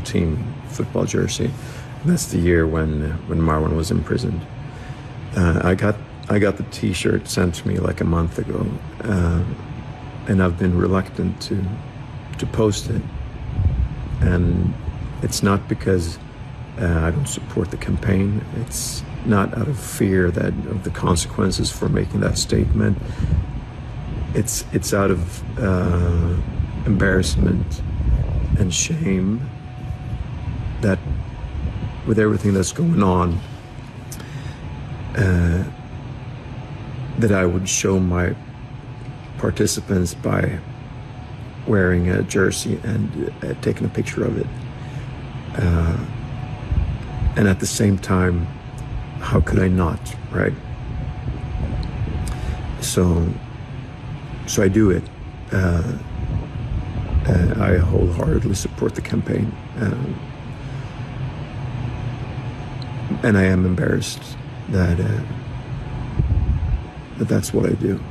team football jersey. That's the year when Marwan was imprisoned. I got the T-shirt sent to me like a month ago, and I've been reluctant to post it. And it's not because I don't support the campaign. It's not out of fear of the consequences for making that statement. It's out of embarrassment and shame that with everything that's going on, that I would show my participants by wearing a jersey and taking a picture of it. And at the same time, how could I not, right? So I do it. I wholeheartedly support the campaign. And I am embarrassed that that's what I do.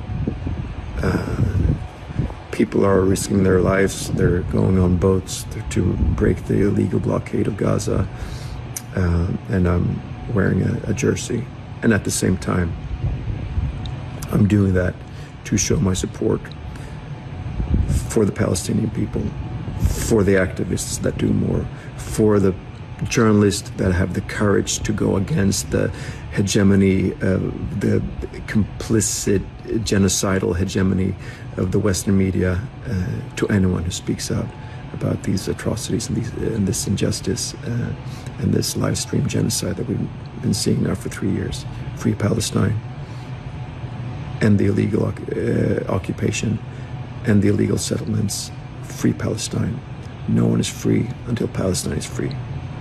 People are risking their lives. They're going on boats to break the illegal blockade of Gaza. And I'm wearing a jersey. And at the same time, I'm doing that to show my support for the Palestinian people, for the activists that do more, for the journalists that have the courage to go against the hegemony, the complicit genocidal hegemony of the Western media, to anyone who speaks out about these atrocities and this injustice and this live stream genocide that we've been seeing now for 3 years. Free Palestine, and the illegal occupation and the illegal settlements. Free Palestine. No one is free until Palestine is free.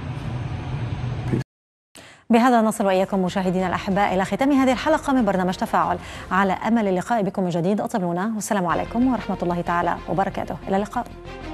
بهذا نصل وإياكم مشاهدينا الأحباء إلى ختام هذه الحلقة من برنامج تفاعل. على أمل اللقاء بكم من جديد، أطلبونا والسلام عليكم ورحمة الله تعالى وبركاته. إلى اللقاء.